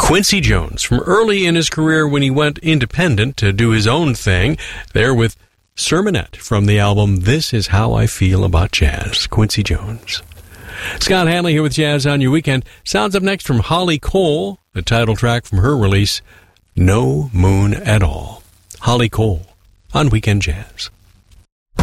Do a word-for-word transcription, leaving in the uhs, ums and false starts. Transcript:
Quincy Jones, from early in his career when he went independent to do his own thing, there with Sermonette from the album This Is How I Feel About Jazz. Quincy Jones. Scott Hanley here with Jazz on Your Weekend. Sounds up next from Holly Cole, the title track from her release, No Moon at All. Holly Cole on Weekend Jazz.